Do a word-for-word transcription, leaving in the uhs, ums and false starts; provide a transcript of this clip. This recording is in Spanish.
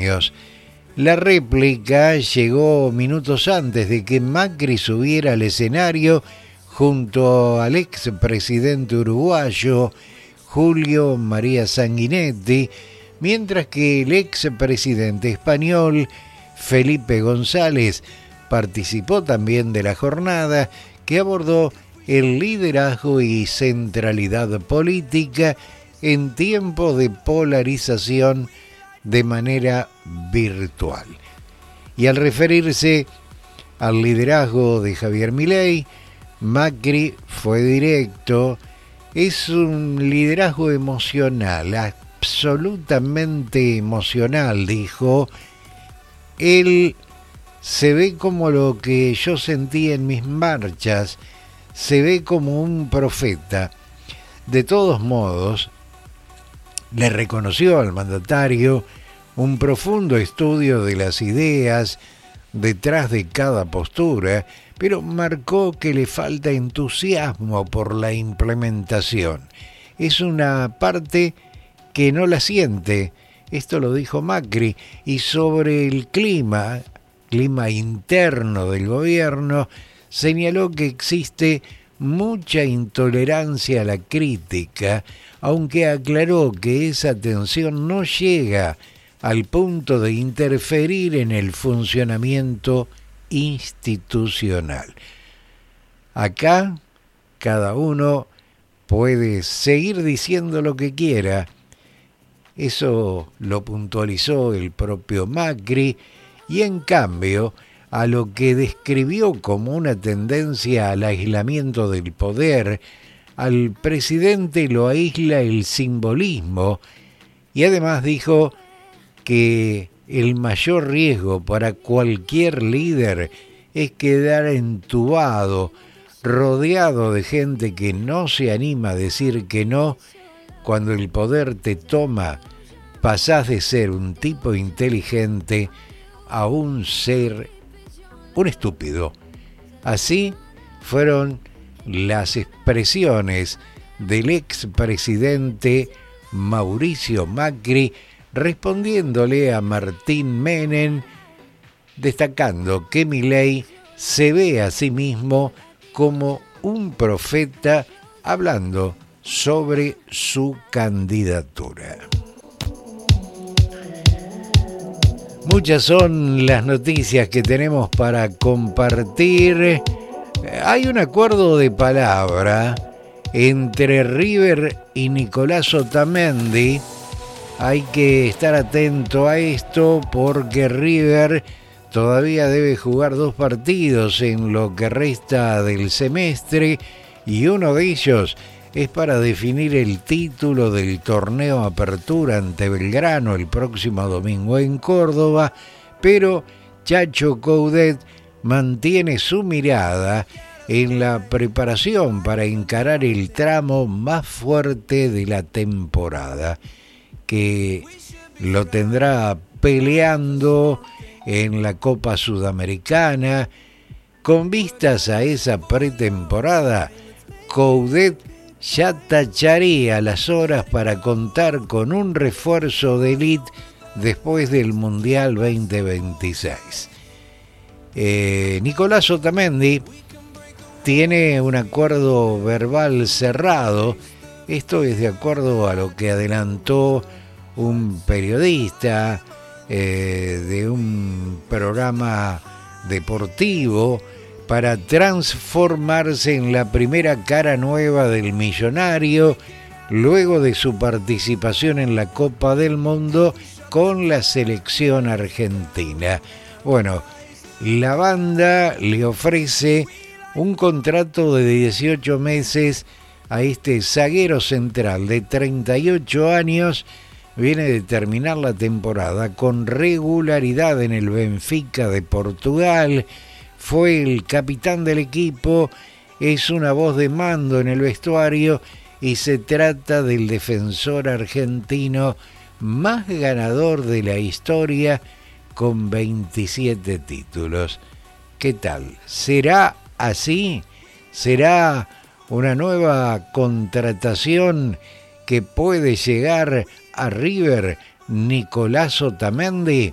años. La réplica llegó minutos antes de que Macri subiera al escenario junto al expresidente uruguayo Julio María Sanguinetti, mientras que el expresidente español Felipe González participó también de la jornada, que abordó el liderazgo y centralidad política en tiempo de polarización de manera virtual. Y al referirse al liderazgo de Javier Milei, Macri fue directo: es un liderazgo emocional, absolutamente emocional, dijo. Él se ve como lo que yo sentí en mis marchas, se ve como un profeta. De todos modos, le reconoció al mandatario un profundo estudio de las ideas detrás de cada postura, pero marcó que le falta entusiasmo por la implementación. Es una parte que no la siente. Esto lo dijo Macri. Y sobre el clima, clima interno del gobierno, señaló que existe mucha intolerancia a la crítica, aunque aclaró que esa tensión no llega al punto de interferir en el funcionamiento institucional. Acá cada uno puede seguir diciendo lo que quiera. Eso lo puntualizó el propio Macri, y en cambio a lo que describió como una tendencia al aislamiento del poder, al presidente lo aísla el simbolismo, y además dijo que el mayor riesgo para cualquier líder es quedar entubado, rodeado de gente que no se anima a decir que no. Cuando el poder te toma, pasás de ser un tipo inteligente a un ser, un estúpido. Así fueron las expresiones del expresidente Mauricio Macri, respondiéndole a Martín Menem, destacando que Milei se ve a sí mismo como un profeta, hablando sobre su candidatura. Muchas son las noticias que tenemos para compartir. Hay un acuerdo de palabra entre River y Nicolás Otamendi. Hay que estar atento a esto porque River todavía debe jugar dos partidos en lo que resta del semestre, y uno de ellos es para definir el título del torneo Apertura ante Belgrano el próximo domingo en Córdoba, pero Chacho Coudet mantiene su mirada en la preparación para encarar el tramo más fuerte de la temporada, que lo tendrá peleando en la Copa Sudamericana. Con vistas a esa pretemporada, Coudet ya tacharía las horas para contar con un refuerzo de élite después del Mundial veinte veintiséis. Eh, Nicolás Otamendi tiene un acuerdo verbal cerrado. Esto es de acuerdo a lo que adelantó un periodista eh, de un programa deportivo, para transformarse en la primera cara nueva del millonario luego de su participación en la Copa del Mundo con la selección argentina. Bueno, la banda le ofrece un contrato de dieciocho meses a este zaguero central de treinta y ocho años. Viene de terminar la temporada con regularidad en el Benfica de Portugal. Fue el capitán del equipo, es una voz de mando en el vestuario, y se trata del defensor argentino más ganador de la historia, con veintisiete títulos. ¿Qué tal? ¿Será así? ¿Será una nueva contratación que puede llegar a River, Nicolás Otamendi?